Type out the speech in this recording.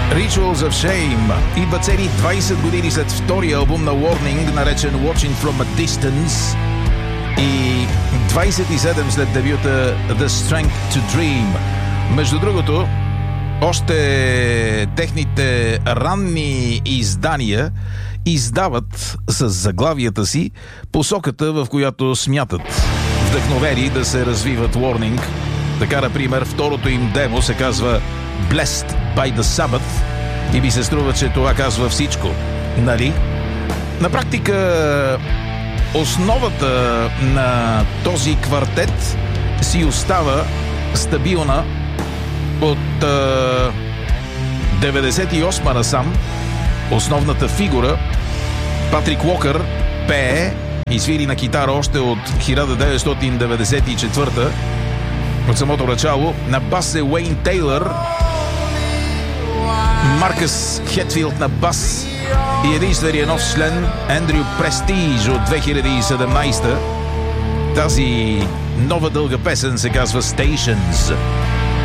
Rituals of Shame идва цели 20 години след втория албум на Warning, наречен Watching from a Distance, и 27 след дебюта The Strength to Dream. Между другото, още техните ранни издания издават с заглавията си посоката, в която смятат вдъхновени да се развиват Warning. Така, например, второто им демо се казва Blessed by the Sabbath и ми се струва, че това казва всичко, нали? На практика основата на този квартет си остава стабилна от 98 насам. Основната фигура Патрик Уокър пее и свири на китара още от 1994, от самото начало. На бас е Уейн Тейлър, Маркъс Хетфилд на бас и единствения нов член Ендрю Престиж от 2017. Тази нова дълга песен се казва Stations.